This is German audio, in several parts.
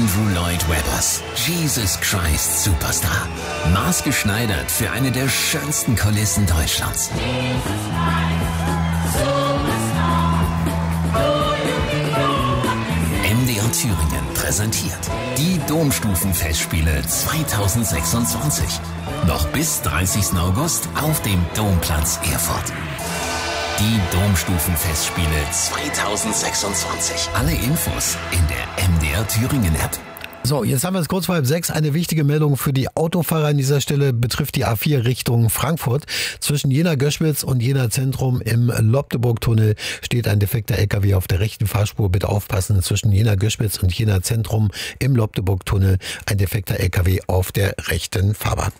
Andrew Lloyd Webbers Jesus Christ Superstar. Maßgeschneidert für eine der schönsten Kulissen Deutschlands. MDR Thüringen präsentiert die Domstufenfestspiele 2026. Noch bis 30. August auf dem Domplatz Erfurt. Die Domstufenfestspiele 2026. Alle Infos in der MDR Thüringen App. So, jetzt haben wir es kurz vor 5:30. Eine wichtige Meldung für die Autofahrer an dieser Stelle betrifft die A4 Richtung Frankfurt. Zwischen Jena-Göschwitz und Jena-Zentrum im Lobdeburg-Tunnel steht ein defekter LKW auf der rechten Fahrspur. Bitte aufpassen, zwischen Jena-Göschwitz und Jena-Zentrum im Lobdeburg-Tunnel ein defekter LKW auf der rechten Fahrbahn.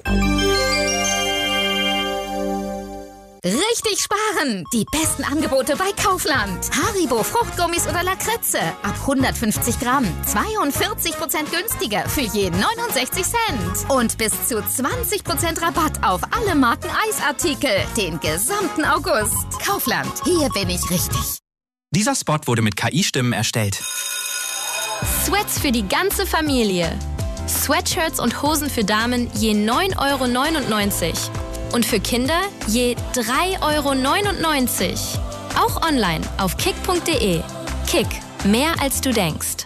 Richtig sparen! Die besten Angebote bei Kaufland. Haribo Fruchtgummis oder Lakritze. Ab 150 Gramm. 42% günstiger für je 69 Cent. Und bis zu 20% Rabatt auf alle Marken Eisartikel. Den gesamten August. Kaufland. Hier bin ich richtig. Dieser Spot wurde mit KI-Stimmen erstellt. Sweats für die ganze Familie. Sweatshirts und Hosen für Damen je 9,99 €. Und für Kinder je 3,99 €. Auch online auf kick.de. Kick, mehr als du denkst.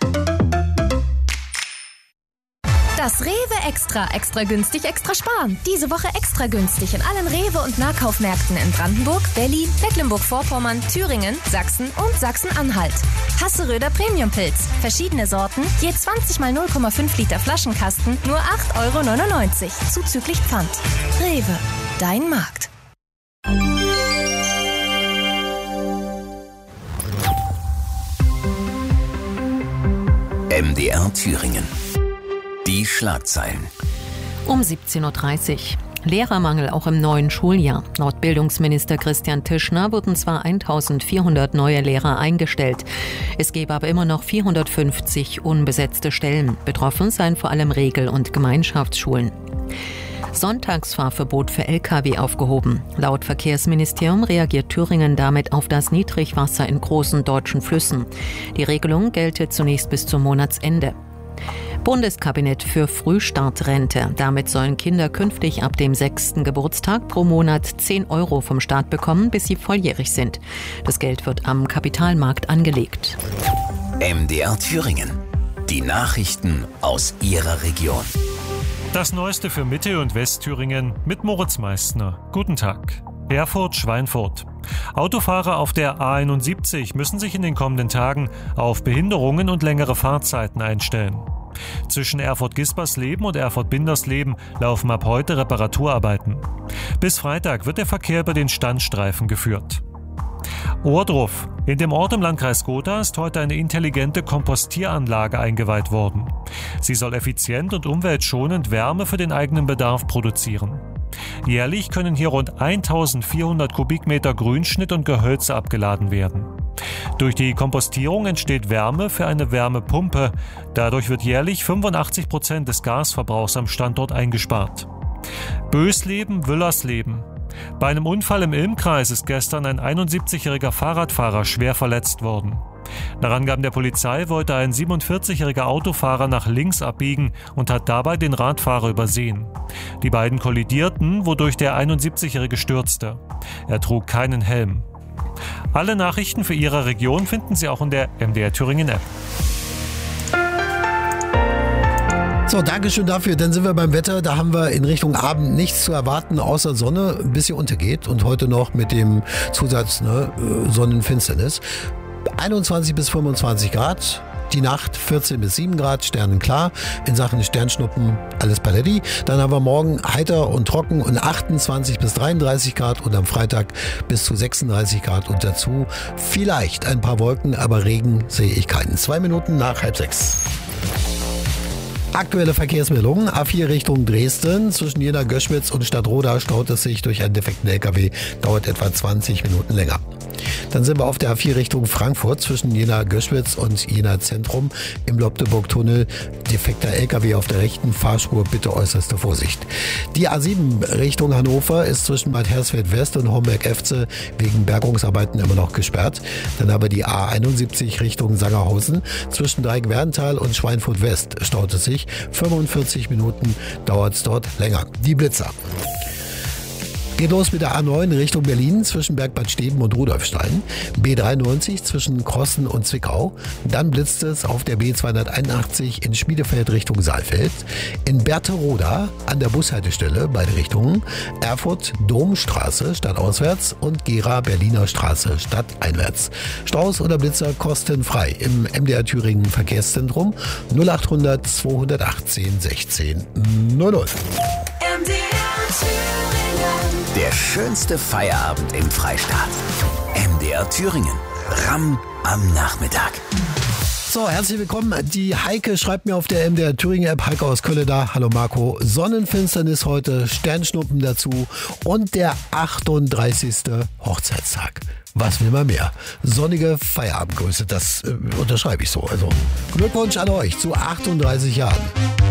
Das Rewe Extra günstig, extra sparen. Diese Woche extra günstig in allen Rewe- und Nahkaufmärkten in Brandenburg, Berlin, Mecklenburg-Vorpommern, Thüringen, Sachsen und Sachsen-Anhalt. Hasseröder Premiumpilz. Verschiedene Sorten, je 20 mal 0,5 Liter Flaschenkasten, nur 8,99 € zuzüglich Pfand. Rewe, dein Markt. MDR Thüringen. Die Schlagzeilen. Um 17:30 Uhr. Lehrermangel auch im neuen Schuljahr. Laut Bildungsminister Christian Tischner wurden zwar 1400 neue Lehrer eingestellt. Es gäbe aber immer noch 450 unbesetzte Stellen. Betroffen seien vor allem Regel- und Gemeinschaftsschulen. Sonntagsfahrverbot für Lkw aufgehoben. Laut Verkehrsministerium reagiert Thüringen damit auf das Niedrigwasser in großen deutschen Flüssen. Die Regelung gelte zunächst bis zum Monatsende. Bundeskabinett für Frühstartrente. Damit sollen Kinder künftig ab dem 6. Geburtstag pro Monat 10 € vom Staat bekommen, bis sie volljährig sind. Das Geld wird am Kapitalmarkt angelegt. MDR Thüringen. Die Nachrichten aus Ihrer Region. Das Neueste für Mitte- und Westthüringen mit Moritz Meissner. Guten Tag. Erfurt-Schweinfurt. Autofahrer auf der A71 müssen sich in den kommenden Tagen auf Behinderungen und längere Fahrzeiten einstellen. Zwischen Erfurt-Gispersleben und Erfurt-Bindersleben laufen ab heute Reparaturarbeiten. Bis Freitag wird der Verkehr über den Standstreifen geführt. Ohrdruf. In dem Ort im Landkreis Gotha ist heute eine intelligente Kompostieranlage eingeweiht worden. Sie soll effizient und umweltschonend Wärme für den eigenen Bedarf produzieren. Jährlich können hier rund 1400 Kubikmeter Grünschnitt und Gehölze abgeladen werden. Durch die Kompostierung entsteht Wärme für eine Wärmepumpe. Dadurch wird jährlich 85% des Gasverbrauchs am Standort eingespart. Bösleben, Wüllersleben. Bei einem Unfall im Ilmkreis ist gestern ein 71-jähriger Fahrradfahrer schwer verletzt worden. Nach Angaben der Polizei wollte ein 47-jähriger Autofahrer nach links abbiegen und hat dabei den Radfahrer übersehen. Die beiden kollidierten, wodurch der 71-jährige stürzte. Er trug keinen Helm. Alle Nachrichten für Ihre Region finden Sie auch in der MDR Thüringen App. So, Dankeschön dafür. Dann sind wir beim Wetter. Da haben wir in Richtung Abend nichts zu erwarten, außer Sonne, bis sie untergeht. Und heute noch mit dem Zusatz Sonnenfinsternis. 21 bis 25 Grad. Die Nacht 14 bis 7 Grad, sternenklar. In Sachen Sternschnuppen alles paletti. Dann haben wir morgen heiter und trocken und 28 bis 33 Grad und am Freitag bis zu 36 Grad und dazu vielleicht ein paar Wolken, aber Regen sehe ich keinen. 2 Minuten nach 5:30. Aktuelle Verkehrsmeldungen. A4 Richtung Dresden. Zwischen Jena-Göschwitz und Stadtroda staut es sich durch einen defekten LKW. Dauert etwa 20 Minuten länger. Dann sind wir auf der A4 Richtung Frankfurt zwischen Jena-Göschwitz und Jena-Zentrum im Lobdeburg-Tunnel. Defekter LKW auf der rechten Fahrspur, bitte äußerste Vorsicht. Die A7 Richtung Hannover ist zwischen Bad Hersfeld-West und Homberg-Efze wegen Bergungsarbeiten immer noch gesperrt. Dann aber die A71 Richtung Sangerhausen zwischen Dreieck-Werntal und Schweinfurt-West staut es sich. 45 Minuten dauert es dort länger. Die Blitzer. Geht los mit der A9 Richtung Berlin zwischen Bergbad Steben und Rudolfstein. B93 zwischen Krossen und Zwickau. Dann blitzt es auf der B281 in Schmiedefeld Richtung Saalfeld. In Berthe-Roda an der Bushaltestelle beide Richtungen. Erfurt Domstraße stadtauswärts und Gera Berliner Straße stadteinwärts. Staus oder Blitzer kostenfrei im MDR Thüringen Verkehrszentrum 0800 218 16 00. Der schönste Feierabend im Freistaat. MDR Thüringen. Ramm am Nachmittag. So, herzlich willkommen. Die Heike schreibt mir auf der MDR Thüringen App. Heike aus Köln da. Hallo Marco. Sonnenfinsternis heute, Sternschnuppen dazu und der 38. Hochzeitstag. Was will man mehr? Sonnige Feierabendgrüße, das unterschreibe ich so. Also Glückwunsch an euch zu 38 Jahren.